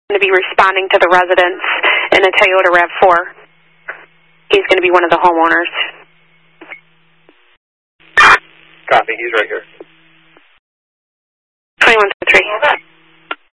to be responding to the residents in a Toyota RAV4. He's going to be one of the homeowners. Copy. He's right here.